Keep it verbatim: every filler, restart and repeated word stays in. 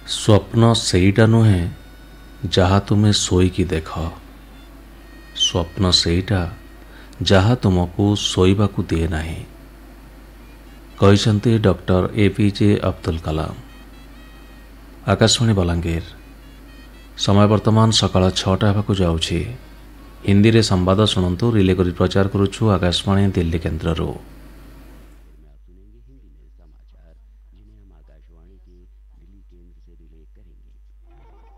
स्वप्न सेईटा नुहे जहा तुमे शोईकी देख, स्वप्न सेईटा जहा तुमको शोईबाकू दिए नाही। कहते डॉक्टर एपीजे अब्दुल कलाम। आकाशवाणी बलांगीर। समय वर्तमान सकाळ छटा होगाकू जाउछि। हिंदी रे संवाद शुणु रिले करी प्रचार करुछु आकाशवाणी दिल्ली केन्द्ररू।